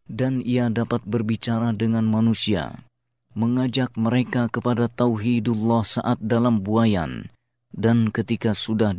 Dan ia dapat berbicara dengan manusia, mengajak mereka kepada tauhidullah saat dalam buayan, dan ketika sudah